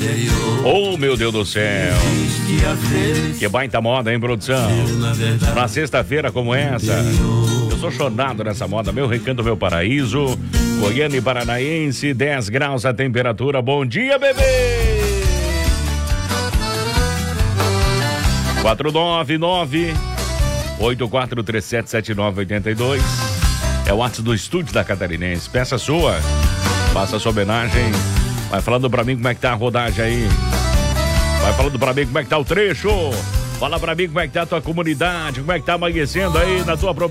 Oh, meu Deus do céu. Que baita moda, hein, produção? Na sexta-feira como essa. Eu sou chonado nessa moda. Meu Recanto, meu paraíso. Goiânia e Paranaense, 10 graus a temperatura. Bom dia, bebê! 499-8437-7982. É o WhatsApp do estúdio da Catarinense. Peça sua. Faça sua homenagem. Vai falando pra mim como é que tá a rodagem aí. Vai falando pra mim como é que tá o trecho. Fala pra mim como é que tá a tua comunidade. Como é que tá amanhecendo aí na tua propriedade.